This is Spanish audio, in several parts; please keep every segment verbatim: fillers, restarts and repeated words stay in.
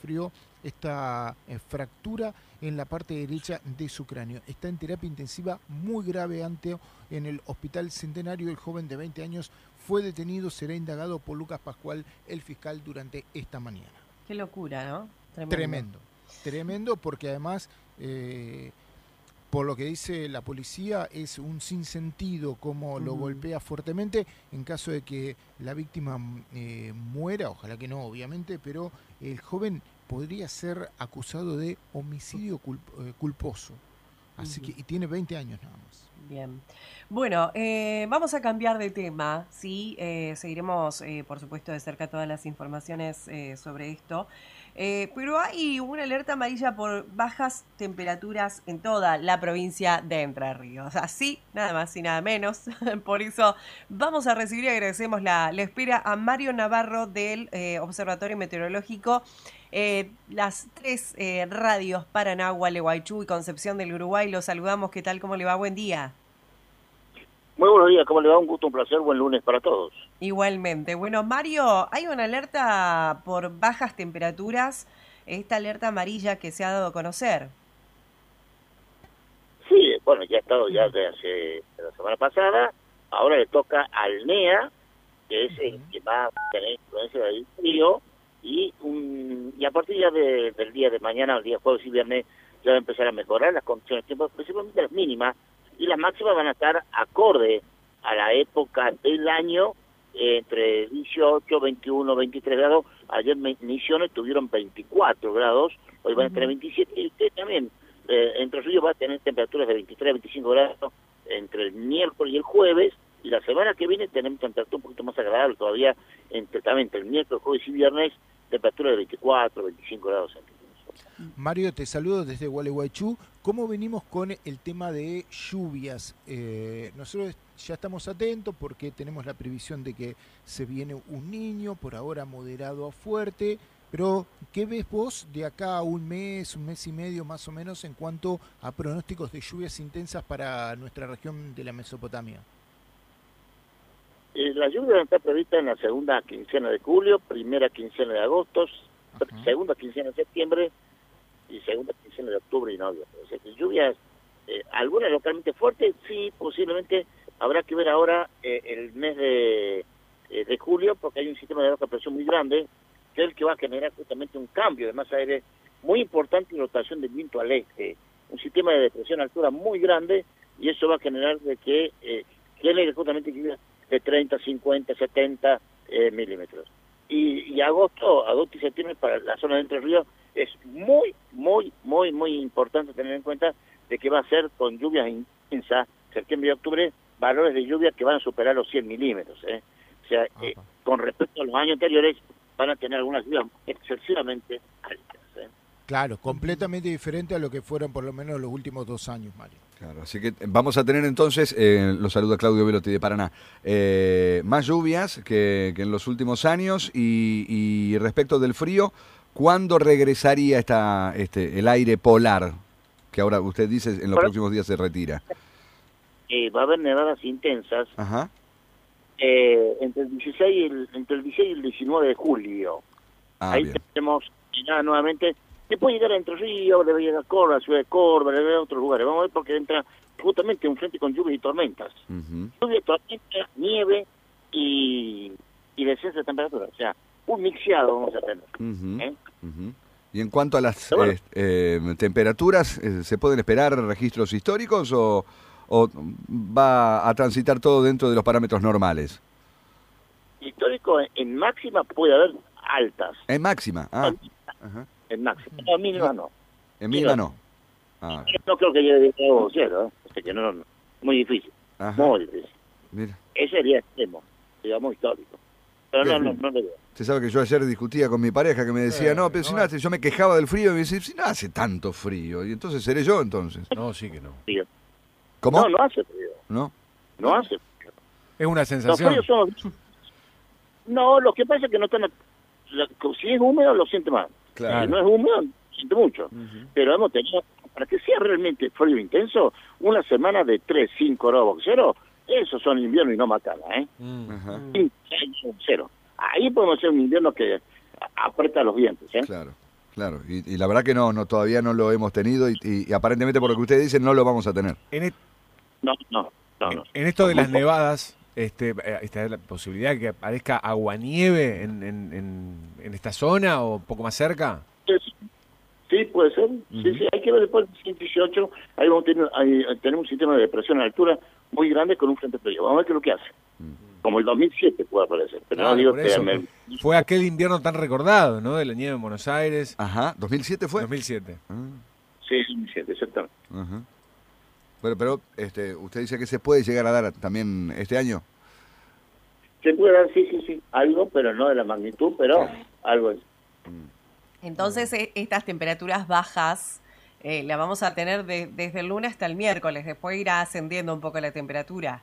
sufrió esta eh, fractura en la parte derecha de su cráneo. Está en terapia intensiva muy grave ante en el Hospital Centenario. El joven de veinte años fue detenido, será indagado por Lucas Pascual, el fiscal, durante esta mañana. Qué locura, ¿no? Tremendo. Tremendo, tremendo porque además, eh, por lo que dice la policía, es un sinsentido como uh-huh. lo golpea fuertemente. En caso de que la víctima eh, muera, ojalá que no, obviamente, pero el joven podría ser acusado de homicidio culp- eh, culposo. Así uh-huh. que, y tiene veinte años nada más. Bien. Bueno, eh, vamos a cambiar de tema, ¿sí? Eh, seguiremos, eh, por supuesto, de cerca todas las informaciones eh, sobre esto. Eh, pero hay una alerta amarilla por bajas temperaturas en toda la provincia de Entre Ríos. Así, nada más y nada menos. Por eso vamos a recibir y agradecemos la, la espera a Mario Navarro del eh, Observatorio Meteorológico. Eh, las tres eh, radios Paraná, Gualeguaychú y Concepción del Uruguay. Los saludamos. ¿Qué tal? ¿Cómo le va? Buen día. Muy buenos días. ¿Cómo le va? Un gusto, un placer. Buen lunes para todos. Igualmente. Bueno, Mario, hay una alerta por bajas temperaturas, esta alerta amarilla que se ha dado a conocer. Sí, bueno, ya ha estado ya desde hace la semana pasada. Ahora le toca al NEA, que es el que va a tener influencia del frío. Y, un, y a partir ya de, del día de mañana, el día jueves y viernes, ya va a empezar a mejorar las condiciones de tiempo, principalmente las mínimas, y las máximas van a estar acorde a la época del año, eh, entre dieciocho, veintiuno, veintitrés grados. Ayer Misiones tuvieron veinticuatro grados, hoy van a tener veintisiete, y usted también, eh, Entre Ríos va a tener temperaturas de veintitrés, veinticinco grados entre el miércoles y el jueves, y la semana que viene tenemos temperatura un poquito más agradable todavía, entre, también entre el miércoles, jueves y viernes, temperatura de veinticuatro, veinticinco grados centígrados. Mario, te saludo desde Gualeguaychú. ¿Cómo venimos con el tema de lluvias? Eh, nosotros ya estamos atentos porque tenemos la previsión de que se viene un niño, por ahora moderado a fuerte, pero ¿qué ves vos de acá a un mes, un mes y medio más o menos en cuanto a pronósticos de lluvias intensas para nuestra región de la Mesopotamia? Eh, la lluvia está prevista en la segunda quincena de julio, primera quincena de agosto, Ajá. segunda quincena de septiembre y segunda quincena de octubre y noviembre. O sea que lluvias, eh, algunas localmente fuertes, sí, posiblemente habrá que ver ahora eh, el mes de, eh, de julio, porque hay un sistema de baja presión muy grande, que es el que va a generar justamente un cambio de masa aérea muy importante y rotación del viento al este. Un sistema de depresión a altura muy grande, y eso va a generar de que eh, genere justamente lluvias de treinta, cincuenta, setenta eh, milímetros. Y, y agosto, agosto y septiembre para la zona de Entre Ríos es muy, muy, muy, muy importante tener en cuenta de que va a ser con lluvias intensas, septiembre y octubre, valores de lluvia que van a superar los cien milímetros. ¿eh? O sea, eh, con respecto a los años anteriores, van a tener algunas lluvias excesivamente altas. ¿eh? Claro, completamente diferente a lo que fueron por lo menos los últimos dos años, Mario. Claro, así que vamos a tener entonces, eh, lo saluda Claudio Velotti de Paraná, eh, más lluvias que, que en los últimos años y, y respecto del frío, ¿cuándo regresaría esta, este, el aire polar? Que ahora usted dice en los bueno, próximos días se retira. Eh, va a haber nevadas intensas Ajá. Eh, entre, el dieciséis y el, entre el dieciséis y el diecinueve de julio. Ah, Ahí bien. tenemos ya nuevamente. Después llegar a Entre Ríos, debe llegar a Córdoba, a la ciudad de Córdoba, debe llegar a otros lugares. Vamos a ver porque entra justamente un frente con lluvias y tormentas. Uh-huh. Lluvia, tormenta, nieve y, y descenso de temperatura. O sea, un mixeado vamos a tener. Uh-huh. ¿eh? Uh-huh. Y en cuanto a las bueno, eh, eh, temperaturas, eh, ¿se pueden esperar registros históricos o, o va a transitar todo dentro de los parámetros normales? Histórico, en, en máxima puede haber altas. En máxima, ah. Ajá. En máxima, no, en mínima no. En mínima no. Ah. No creo que llegue a cero, ¿eh? O sea que no, no, muy difícil. Ajá. Muy difícil. Mira. Ese sería extremo, digamos histórico. Pero no, no, no le veo. Usted sabe que yo ayer discutía con mi pareja que me decía, eh, no, pero no, si no hace, yo me quejaba del frío y me decía, si no hace tanto frío, y entonces seré yo entonces. No, sí que no. ¿Cómo? No, no hace frío. ¿No? No hace frío. Es una sensación. Los fríos son... No, lo que pasa es que no están... Si es húmedo, lo siente más. Claro. Si no es húmedo, siente mucho. Uh-huh. Pero hemos tenido, para que sea realmente frío intenso, una semana de tres, cinco grados bajo cero, esos son invierno y no macana, ¿eh? Uh-huh. cinco, seis, cero. Ahí podemos hacer un invierno que aprieta los dientes, ¿eh? Claro. claro. Y, y la verdad que no, no todavía no lo hemos tenido y, y, y aparentemente por lo que ustedes dicen no lo vamos a tener. En, e- No, no, no. no. en esto de las nevadas, este, eh, ¿está la posibilidad de que aparezca aguanieve en, en, en, en esta zona o un poco más cerca? Sí, puede ser. Sí, sí, hay que ver después del ciento dieciocho. Ahí vamos a tener, ahí tenemos un sistema de depresión a altura muy grande con un frente frío. Vamos a ver qué es lo que hace. Como el dos mil siete puede aparecer. Pero Claro, no digo por que eso. me- Fue aquel invierno tan recordado, ¿no? De la nieve en Buenos Aires. Ajá, ¿dos mil siete fue? dos mil siete. Ah, Sí, dos mil siete, exactamente. ajá. Bueno, pero este, usted dice que se puede llegar a dar también este año. Se puede dar, sí, sí, sí, algo, pero no de la magnitud, pero algo es. Entonces, e- estas temperaturas bajas eh, las vamos a tener de- desde el lunes hasta el miércoles. Después irá ascendiendo un poco la temperatura.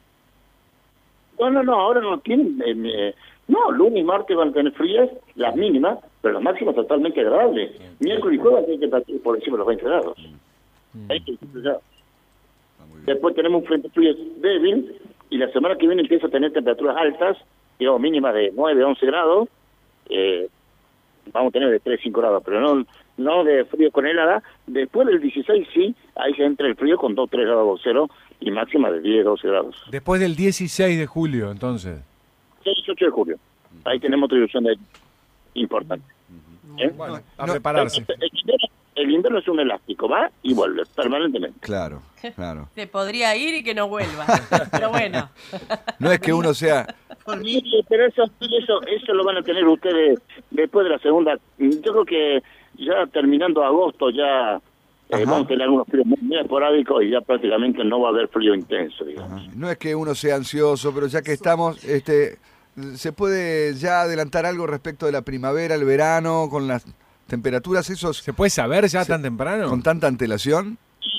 No, no, no, ahora no tienen... eh, eh, no, lunes y martes van a tener frías, las mínimas, pero las máximas totalmente agradables. Miércoles y jueves hay temperaturas por encima de los veinte grados. veinte, veinte grados. Ah, muy bien. Después tenemos un frente frío débil y la semana que viene empieza a tener temperaturas altas, digamos mínimas de nueve, once grados. Eh, vamos a tener de tres, cinco grados, pero no no de frío con helada. Después del dieciséis sí, ahí se entra el frío con dos, tres grados bajo cero y máxima de diez, doce grados. Después del dieciséis de julio, entonces. dieciocho de julio. Ahí tenemos otra ilusión de importante. ¿Eh? Bueno, a no, prepararse. El invierno, el invierno es un elástico, va y vuelve permanentemente. Claro, claro. Se podría ir y que no vuelva. Pero bueno. No es que uno sea... Sí, pero eso, eso, eso lo van a tener ustedes después de la segunda. Yo creo que ya terminando agosto ya eh, vamos a tener algunos fríos muy, muy esporádicos y ya prácticamente no va a haber frío intenso, digamos. Ajá. No es que uno sea ansioso, pero ya que estamos, este, ¿se puede ya adelantar algo respecto de la primavera, el verano, con las temperaturas esos ¿Se puede saber ya Sí. tan temprano? con tanta antelación?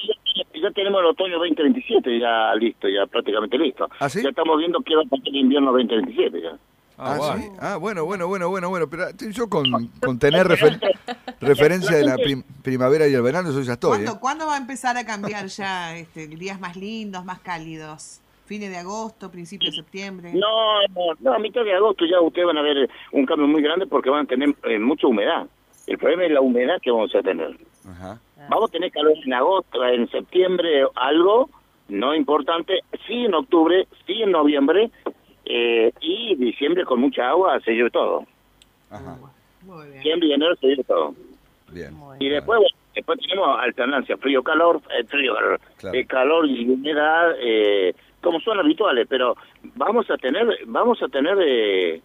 Y ya tenemos el otoño veinte veintisiete ya listo, ya prácticamente listo. ¿Ah, sí? Ya estamos viendo qué va a pasar el invierno veinte veintisiete ya. Ah, Ah, bueno. sí. Ah, bueno, bueno, bueno, bueno, bueno. Pero yo con, con tener refer- referencia de la prim- primavera y el verano, eso ya estoy. ¿Cuándo, ¿eh? ¿Cuándo va a empezar a cambiar ya este, días más lindos, más cálidos? ¿Fines de agosto, principios de septiembre? No, no, no, a mitad de agosto ya ustedes van a ver un cambio muy grande porque van a tener eh, mucha humedad. El problema es la humedad que vamos a tener. Ajá. Vamos a tener calor en agosto, en septiembre, algo, no importante, sí en octubre, sí en noviembre, eh, y diciembre con mucha agua se lleve todo. Ajá. Muy bien. Diciembre y enero se lleve todo. Bien. Muy Y después, bueno, después tenemos alternancia, frío-calor, eh, frío, Claro. eh, calor y humedad, eh, como son habituales, pero vamos a tener, vamos a tener eh,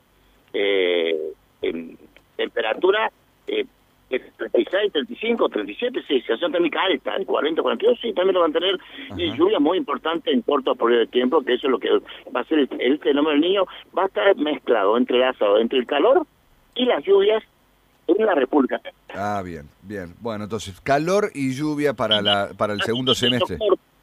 eh, em, temperatura eh, de treinta y seis, treinta y cinco, treinta y siete, sí, sensación térmica alta, de cuarenta, cuarenta y dos, sí, también lo van a tener, y Ajá. lluvia muy importante en corto periodo de tiempo, que eso es lo que va a ser el, el fenómeno del niño, va a estar mezclado, entrelazado entre el calor y las lluvias en la República. Ah, bien, bien. Bueno, entonces, calor y lluvia para la para el segundo semestre.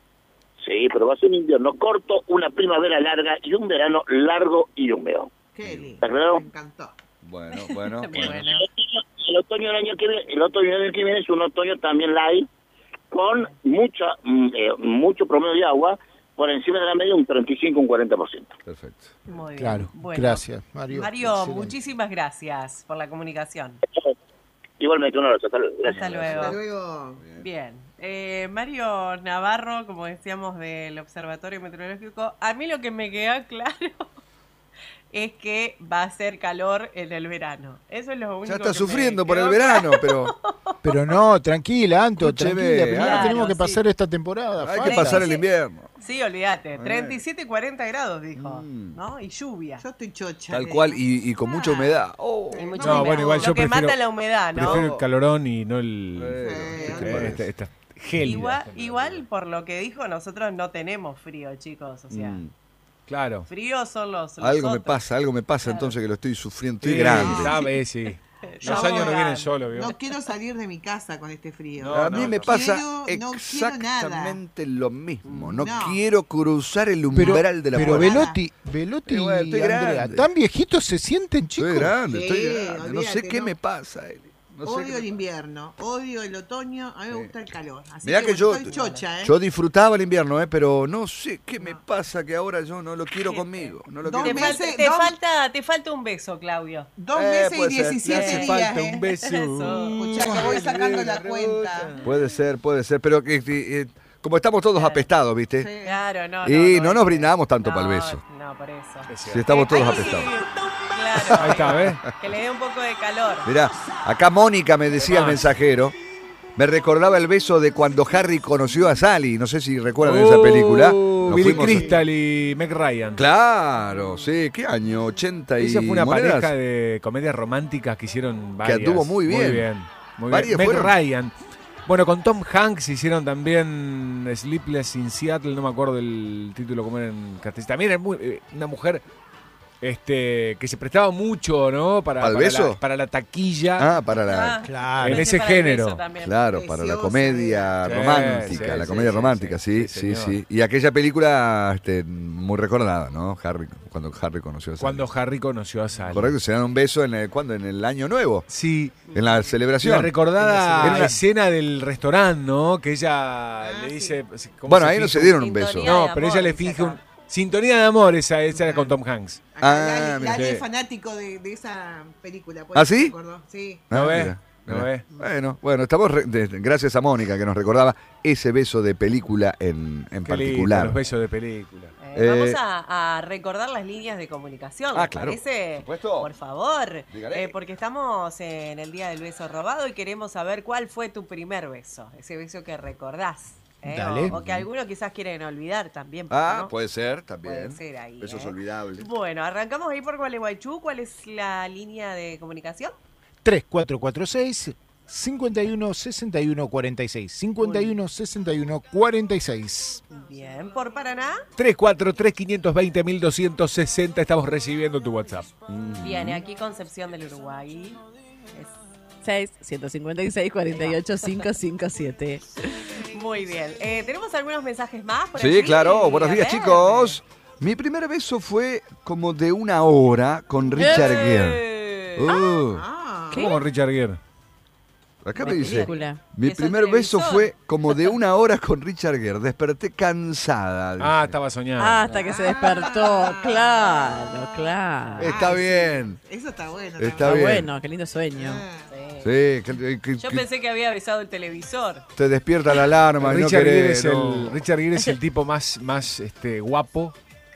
Sí, pero va a ser un invierno corto, una primavera larga y un verano largo y húmedo. Qué lindo. ¿Está claro? Me encantó. Bueno, bueno, bueno. Bueno. El otoño del año que viene, el otoño del año que viene es un otoño también light, con mucha mm, eh, mucho promedio de agua, por encima de la media un treinta y cinco, un cuarenta por ciento. Perfecto. Muy bien. Claro, Bueno. gracias, Mario. Mario, Excelente. muchísimas gracias por la comunicación. Igualmente, un abrazo, hasta luego. Gracias. Hasta luego. Hasta luego. Bien. Eh, Mario Navarro, como decíamos, del Observatorio Meteorológico, a mí lo que me queda claro es que va a ser calor en el verano. Eso es lo único Ya está que sufriendo me por el quedó verano, pero Pero no, tranquila, Anto, Escúcheme, tranquila. Primero claro, tenemos que sí. pasar esta temporada. hay falta. que pasar el Sí. invierno. Sí, olvídate. treinta y siete, cuarenta grados, dijo. Mm. ¿No? Y lluvia. Yo estoy chocha. Tal de- cual, y, y con mucha humedad. Oh. Y mucha No, humedad. bueno, igual lo yo que prefiero- mata la humedad, ¿no? Prefiero el calorón y no el... Eh, Sí, eh, esta, esta gélida. Igual, igual, por lo que dijo, nosotros no tenemos frío, chicos. O sea, Mm. Claro. frío son los, los Algo me otros. pasa, algo me pasa Claro. entonces que lo estoy sufriendo. Estoy Sí, grande. sabe, sí. Los Estamos años no vienen grandes. solos, ¿vio? No quiero salir de mi casa con este frío. No, A mí me pasa quiero- no quiero nada. exactamente lo mismo. No, No. quiero cruzar el Pero, umbral de la pero puerta. Velotti, Velotti Eh, bueno, y estoy Andrea, grande. ¿tan viejitos se sienten, chicos? Estoy grande, Sí, estoy grande. No sé olvídate, qué no. me pasa, Eli. No sé odio qué- el invierno, odio el otoño, a mí me gusta el calor. Así Mirá que, que bueno, yo- estoy chocha, ¿eh? Yo disfrutaba el invierno, ¿eh? Pero no sé qué me No. pasa que ahora yo no lo quiero ¿Qué? conmigo. No lo Dos Te, quiero meses- falta, te, dos- falta, te falta un beso, Claudio. Dos Eh, meses y puede ser. Le diecisiete hace días, falta ¿eh? un beso. Eso. Escuchá, que voy sacando la cuenta. Puede ser, puede ser, pero que, que, eh, como estamos todos Claro. apestados, ¿viste? Sí. Claro, no. Y no, no es nos que- brindamos tanto no, para el beso. No, por eso. Es Si cierto. estamos todos Ahí, apestados. Claro. Ahí está, ¿ves? Que le dé un poco de calor. Mirá, acá Mónica me decía el Ah. mensajero, me recordaba el beso de cuando Harry conoció a Sally, no sé si recuerdan Uh, esa película. Nos Billy fuimos- Crystal y Meg Ryan. Claro, sí, ¿qué año? ochenta y Esa fue una monedas. pareja de comedias románticas que hicieron varias. anduvo muy bien. Muy bien. Muy Varias bien. Meg fueron. Ryan. Bueno, con Tom Hanks hicieron también Sleepless in Seattle, no me acuerdo el título como era en castellano. También era muy- eh, una mujer este que se prestaba mucho, ¿no? Para, ¿Al para beso? La, para la taquilla. Ah, para la... Ah, Claro. En pensé ese para el género. beso también. Claro, para la Preciosa, comedia sí. romántica, Sí, la sí, comedia sí, romántica, sí, sí, sí, sí, sí, señor. Y aquella película este, muy recordada, ¿no? Harry, cuando Harry conoció a Sally. Cuando Harry conoció a Sally. Correcto, se dan un beso en el, ¿cuándo? En el año nuevo, Sí. en la La celebración. recordada Era una- escena del restaurante, ¿no? Que ella le dice... ¿cómo Bueno, se ahí no finge se dieron un Sintonía beso. de No, amor, pero ella le dice finge acá. un... Sintonía de amor, esa, esa era con Tom Hanks. Acá Ah, Lali- mira. Lali Sí. es fanático de, de esa película. por ¿Ah, eso sí? me acordó. Sí. ¿No Ah, ves? mira, ¿No mira. ves? Bueno, bueno, estamos re- de- gracias a Mónica que nos recordaba ese beso de película en, en Qué lindo, particular. los besos de película. Eh, Eh, vamos a, a recordar las líneas de comunicación. Ah, ¿les claro, parece? por supuesto. Por favor. Dígale. Eh, porque estamos en el día del beso robado y queremos saber cuál fue tu primer beso. Ese beso que recordás. ¿eh? Dale. O, o que algunos quizás quieren olvidar también. ¿por qué Ah, no? puede ser también. Puede ser ahí, Besos ¿eh? olvidables. Bueno, arrancamos ahí por Gualeguaychú. ¿Cuál es la línea de comunicación? tres cuatro cuatro seis, cinco uno, seis uno, cuatro seis. cinco uno, seis uno, cuatro seis. Bien, por Paraná. tres cuatro tres, cinco dos cero, uno dos seis cero. Estamos recibiendo tu WhatsApp. Viene aquí Concepción del Uruguay. Es- seis, ciento cincuenta y seis, cuarenta y ocho, quinientos cincuenta y siete. Muy bien. Eh, ¿Tenemos algunos mensajes más? Por Sí, allí? claro. Buenos A días, ver. chicos. Mi primer beso fue como de una hora con Richard Gere. Eh. Uh, Ah, ¿Qué? ¿Cómo con Richard Gere? acá La me dice, película. mi ¿Es un primer beso televisor? fue como de una hora con Richard Gere. Desperté cansada. dice. Ah, estaba soñando. Ah, hasta que se despertó. Claro, claro. Está Ah, bien. eso está bueno. Está Está bien. bueno, qué lindo sueño. Ah. Sí. Sí, que, que- Yo que pensé que había besado el televisor. te despierta la alarma y no Richard, Gere querés, es no. el, Richard Gere es el tipo más, más este, guapo.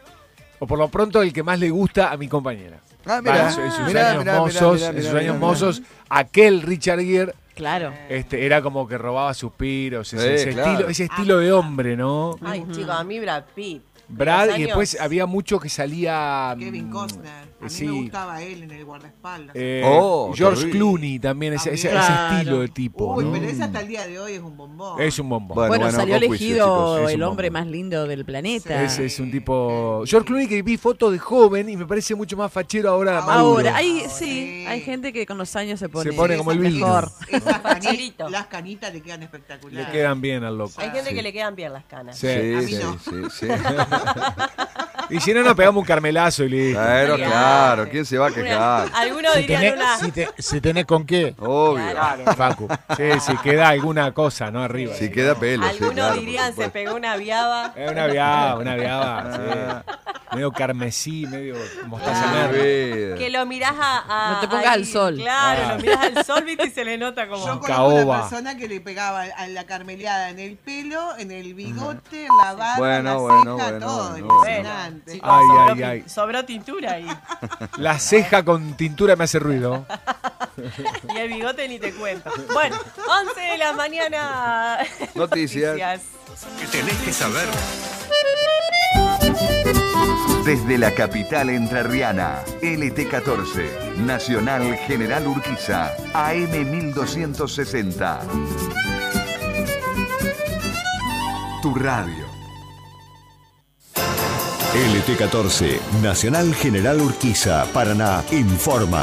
O por lo pronto el que más le gusta a mi compañera. Ah, Va, mira, en su- en sus mirá, años mirá, mirá, mozos, mirá, en mirá, sus mirá, años mirá. mozos, aquel Richard Gere Claro. este, era como que robaba suspiros, ese, Sí, ese claro. estilo, ese estilo de hombre, ¿no? Ay, chicos, a mí Brad Pitt. Brad, Los y después años- había mucho que salía. Kevin mm, Costner. A mí sí. me gustaba él en el guardaespaldas. eh, Oh, George terrible. Clooney también, ese, ese- ese Claro. estilo de tipo. Uy, ¿no? pero ese hasta el día de hoy es un bombón. Es un bombón. Bueno, Bueno, bueno, salió con juicio, elegido chicos, es el un hombre bombón. más lindo del planeta. Ese es un tipo. George Clooney, que vi fotos de joven y me parece mucho más fachero ahora. maduro. Ahora, hay, sí, Sí. hay gente que con los años se pone, Se pone como el Bildu. mejor. Esas Facherito. canitas, las canitas le quedan Le espectaculares. quedan bien al loco. Hay gente Sí. que le quedan bien las canas. Sí. Sí, A mí sí, no. sí, sí. Y si no, nos pegamos un carmelazo y listo. Claro, Sí, claro, ah, ¿quién se va a Una- quejar? algunos Si dirían tenés, una. si, te- si tenés con qué, Obvio. Facu. Sí, si queda alguna cosa, ¿no? Arriba. Si queda pelo, sí, Algunos claro, por dirían se supuesto. pegó una viaba. Es una viaba, una viaba, sí. Medio carmesí, medio mostaza Ah, verde. vida. Que lo mirás a. a- No te pongas ahí, al sol. Claro, Ah. lo mirás al sol, viste, y se le nota como. Yo conozco Caoba. una persona que le pegaba a la carmeleada en el pelo, en el bigote, en la barba, Bueno, en la bueno, ceja, bueno, todo. bueno, Impresionante. Chicos, Ay, sobró, ay, pi- ay. sobró tintura ahí. La ceja con tintura me hace ruido. Y el bigote ni te cuento. Bueno, once de la mañana. Noticias. Que tenés que saber. Desde la capital entrerriana, L T catorce, Nacional General Urquiza, A M mil doscientos sesenta. Tu radio. L T catorce, Nacional General Urquiza, Paraná, informa.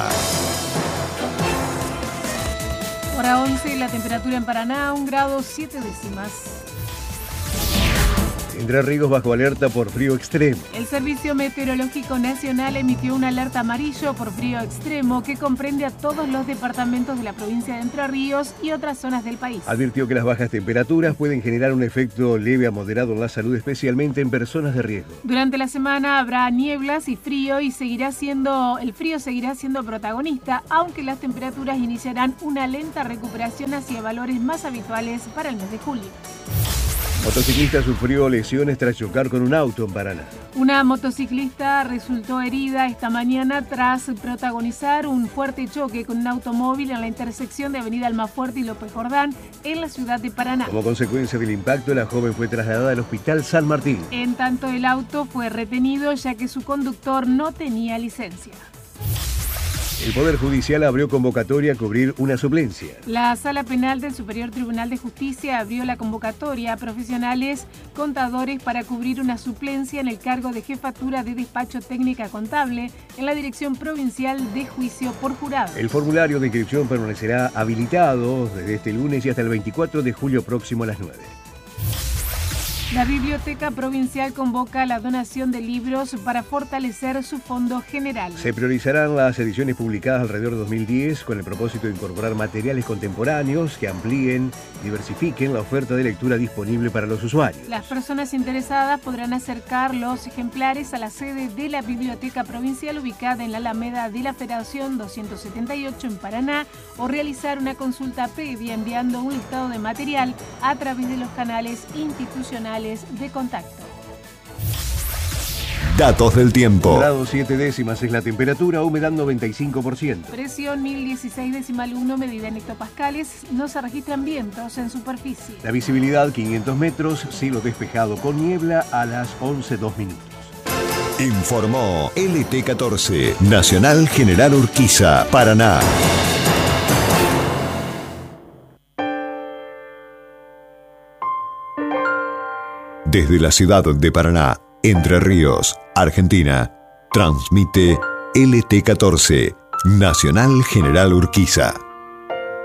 Hora once, la temperatura en Paraná, un grado siete décimas. Entre Ríos bajo alerta por frío extremo. El Servicio Meteorológico Nacional emitió una alerta amarillo por frío extremo que comprende a todos los departamentos de la provincia de Entre Ríos y otras zonas del país. Advirtió que las bajas temperaturas pueden generar un efecto leve a moderado en la salud, especialmente en personas de riesgo. Durante la semana habrá nieblas y frío y seguirá siendo, el frío seguirá siendo protagonista, aunque las temperaturas iniciarán una lenta recuperación hacia valores más habituales para el mes de julio. Motociclista sufrió lesiones tras chocar con un auto en Paraná. Una motociclista resultó herida esta mañana tras protagonizar un fuerte choque con un automóvil en la intersección de Avenida Almafuerte y López Jordán en la ciudad de Paraná. Como consecuencia del impacto, la joven fue trasladada al Hospital San Martín. En tanto, el auto fue retenido ya que su conductor no tenía licencia. El Poder Judicial abrió convocatoria a cubrir una suplencia. La Sala Penal del Superior Tribunal de Justicia abrió la convocatoria a profesionales contadores para cubrir una suplencia en el cargo de jefatura de despacho técnica contable en la Dirección Provincial de Juicio por Jurado. El formulario de inscripción permanecerá habilitado desde este lunes y hasta el veinticuatro de julio próximo a las nueve. La Biblioteca Provincial convoca la donación de libros para fortalecer su fondo general. Se priorizarán las ediciones publicadas alrededor de dos mil diez con el propósito de incorporar materiales contemporáneos que amplíen, diversifiquen la oferta de lectura disponible para los usuarios. Las personas interesadas podrán acercar los ejemplares a la sede de la Biblioteca Provincial ubicada en la Alameda de la Federación doscientos setenta y ocho en Paraná o realizar una consulta previa enviando un listado de material a través de los canales institucionales de contacto. Datos del tiempo. Grado siete décimas es la temperatura, humedad noventa y cinco por ciento. Presión mil dieciséis decimal uno, medida en hectopascales. No se registran vientos en superficie. La visibilidad quinientos metros, cielo despejado con niebla a las once dos minutos. Informó L T catorce, Nacional General Urquiza, Paraná. Desde la ciudad de Paraná, Entre Ríos, Argentina, transmite L T catorce, Nacional General Urquiza.